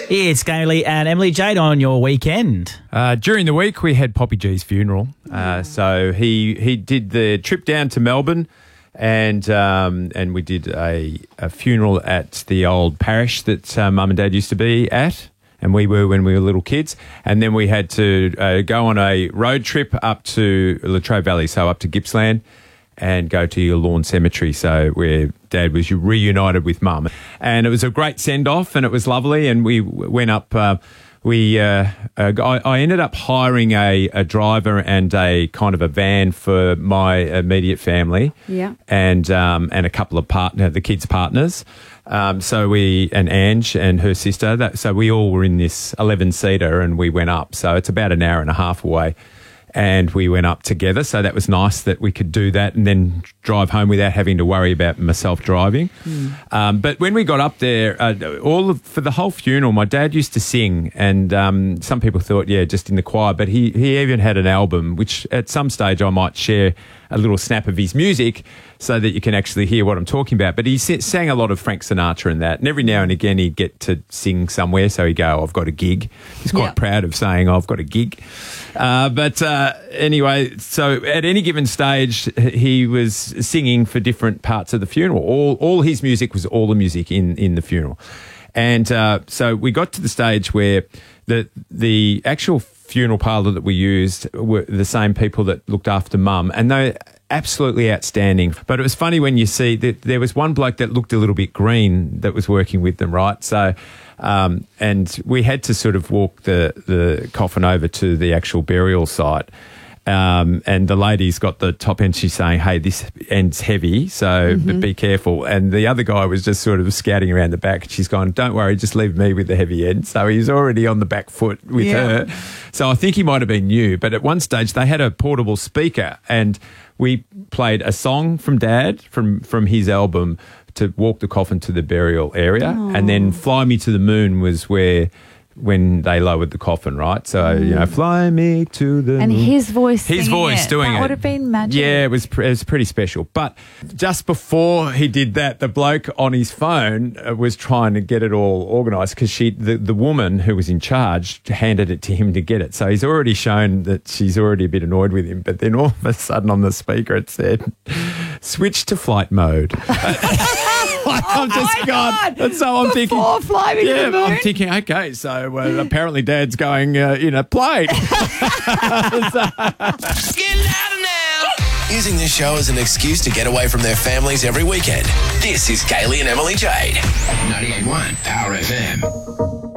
It's Gailey and Emily Jade on your weekend. During the week, we had Poppy G's funeral. So he did the trip down to Melbourne, and we did a funeral at the old parish that Mum and Dad used to be at, and we were when we were little kids. And then we had to go on a road trip up to Latrobe Valley, so up to Gippsland, and go to your Lawn Cemetery, so where Dad was reunited with Mum. And it was a great send-off, and it was lovely, and we went up... I ended up hiring a driver and a kind of a van for my immediate family, and a couple of the kids' partners. So and Ange and her sister. So we all were in this 11-seater, and we went up. So it's about an hour and a half away. And we went up together, so that was nice that we could do that and then drive home without having to worry about myself driving. But when we got up there, for the whole funeral, my dad used to sing, and some people thought, just in the choir, but he even had an album, which at some stage I might share a little snap of his music so that you can actually hear what I'm talking about. But he sang a lot of Frank Sinatra and that, and every now and again he'd get to sing somewhere, so he'd go, I've got a gig. He's quite proud of saying, I've got a gig. But anyway, so at any given stage, he was singing for different parts of the funeral. All his music was all the music in the funeral. And so we got to the stage where the actual funeral parlour that we used were the same people that looked after Mum, and they're absolutely outstanding. But it was funny when you see that there was one bloke that looked a little bit green that was working with them, right? So, and we had to sort of walk the coffin over to the actual burial site. And the lady's got the top end. She's saying, hey, this end's heavy, so be careful. And the other guy was just sort of scouting around the back. She's gone, don't worry, just leave me with the heavy end. So he's already on the back foot with her. So I think he might have been new. But at one stage, they had a portable speaker, and we played a song from Dad, from his album, to walk the coffin to the burial area. Aww. And then Fly Me to the Moon was when they lowered the coffin, right? So, fly me to the moon. And his voice doing it. That would have been magic. Yeah, it was pretty special. But just before he did that, the bloke on his phone was trying to get it all organised, because the woman who was in charge handed it to him to get it. So he's already shown that she's already a bit annoyed with him. But then all of a sudden on the speaker it said, switch to flight mode. I'm just gone. And so I'm thinking, fly me to the moon? I'm thinking, okay, so apparently Dad's going in a plane. Get louder now. Using this show as an excuse to get away from their families every weekend. This is Gailey and Emily Jade. 98.1 Power FM.